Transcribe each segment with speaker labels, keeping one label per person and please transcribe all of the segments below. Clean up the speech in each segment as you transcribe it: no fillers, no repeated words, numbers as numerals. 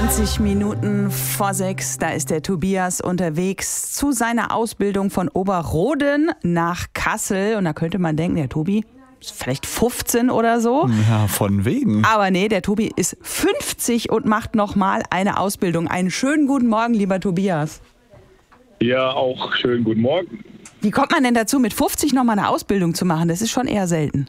Speaker 1: 20 Minuten vor 6, da ist der Tobias unterwegs zu seiner Ausbildung von Oberroden nach Kassel. Und da könnte man denken, der Tobi ist vielleicht 15 oder so.
Speaker 2: Ja, von wegen.
Speaker 1: Aber nee, der Tobi ist 50 und macht nochmal eine Ausbildung. Einen schönen guten Morgen, lieber Tobias.
Speaker 3: Ja, auch schönen guten Morgen.
Speaker 1: Wie kommt man denn dazu, mit 50 nochmal eine Ausbildung zu machen? Das ist schon eher selten.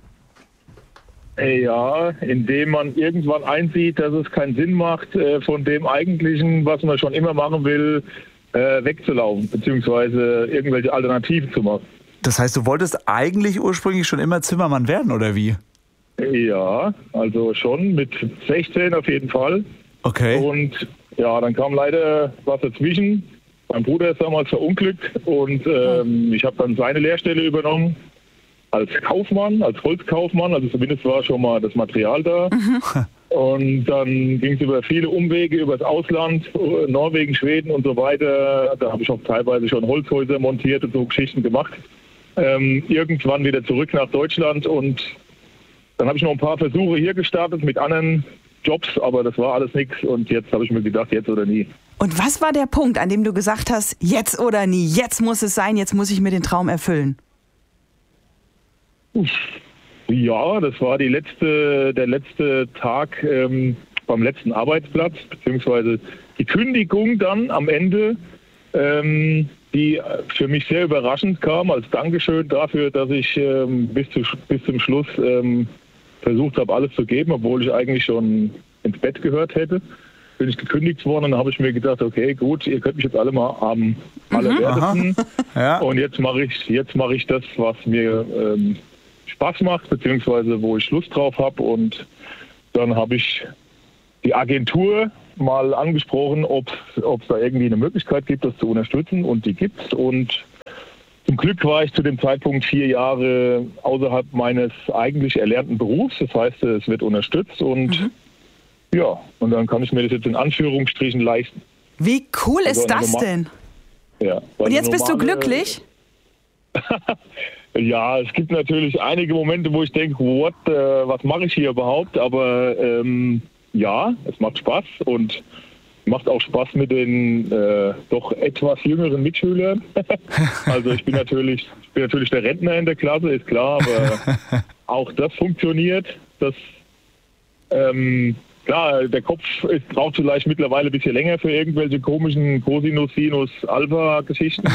Speaker 3: Ja, indem man irgendwann einsieht, dass es keinen Sinn macht, von dem Eigentlichen, was man schon immer machen will, wegzulaufen, beziehungsweise irgendwelche Alternativen zu machen.
Speaker 2: Das heißt, du wolltest eigentlich ursprünglich schon immer Zimmermann werden, oder wie?
Speaker 3: Ja, also schon mit 16 auf jeden Fall.
Speaker 2: Okay.
Speaker 3: Und ja, dann kam leider was dazwischen. Mein Bruder ist damals verunglückt und ich habe dann seine Lehrstelle übernommen. Als Kaufmann, als Holzkaufmann, also zumindest war schon mal das Material da. Und dann ging es über viele Umwege, über das Ausland, Norwegen, Schweden und so weiter. Da habe ich auch teilweise schon Holzhäuser montiert und so Geschichten gemacht. Irgendwann wieder zurück nach Deutschland und dann habe ich noch ein paar Versuche hier gestartet mit anderen Jobs, aber das war alles nichts und jetzt habe ich mir gedacht, jetzt oder nie.
Speaker 1: Und was war der Punkt, an dem du gesagt hast, jetzt oder nie, jetzt muss es sein, jetzt muss ich mir den Traum erfüllen?
Speaker 3: Ja, das war der letzte Tag beim letzten Arbeitsplatz, beziehungsweise die Kündigung dann am Ende, die für mich sehr überraschend kam, als Dankeschön dafür, dass ich bis zum Schluss versucht habe, alles zu geben, obwohl ich eigentlich schon ins Bett gehört hätte. Bin ich gekündigt worden und dann habe ich mir gedacht, okay, gut, ihr könnt mich jetzt alle mal am allerwertesten.
Speaker 2: Ja.
Speaker 3: Und jetzt mache ich das, was mir Spaß macht, beziehungsweise wo ich Lust drauf habe. Und dann habe ich die Agentur mal angesprochen, ob es da irgendwie eine Möglichkeit gibt, das zu unterstützen. Und die gibt's. Und zum Glück war ich zu dem Zeitpunkt 4 Jahre außerhalb meines eigentlich erlernten Berufs. Das heißt, es wird unterstützt und ja, und dann kann ich mir das jetzt in Anführungsstrichen leisten.
Speaker 1: Wie cool ist das denn?
Speaker 3: Ja.
Speaker 1: Und jetzt bist du glücklich?
Speaker 3: Ja, es gibt natürlich einige Momente, wo ich denke, was mache ich hier überhaupt? Aber ja, es macht Spaß und macht auch Spaß mit den doch etwas jüngeren Mitschülern. Also ich bin natürlich der Rentner in der Klasse, ist klar, aber auch das funktioniert. Klar, der Kopf braucht vielleicht mittlerweile ein bisschen länger für irgendwelche komischen Cosinus, Sinus, Alpha-Geschichten.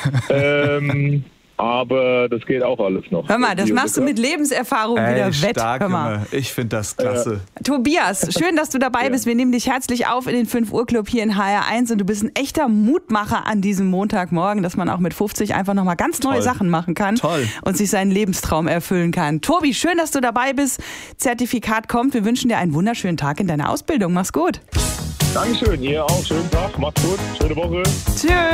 Speaker 3: Aber das geht auch alles noch.
Speaker 1: Hör mal, das machst du mit Lebenserfahrung wieder wett.
Speaker 2: Stark,
Speaker 1: Hör mal.
Speaker 2: Junge. Ich finde das klasse.
Speaker 1: Tobias, schön, dass du dabei bist. Wir nehmen dich herzlich auf in den 5 Uhr Club hier in HR1 und du bist ein echter Mutmacher an diesem Montagmorgen, dass man auch mit 50 einfach nochmal ganz neue Sachen machen kann und sich seinen Lebenstraum erfüllen kann. Tobi, schön, dass du dabei bist. Zertifikat kommt. Wir wünschen dir einen wunderschönen Tag in deiner Ausbildung. Mach's gut.
Speaker 3: Dankeschön, ihr auch. Schönen Tag, macht's gut, schöne Woche.
Speaker 1: Tschüss.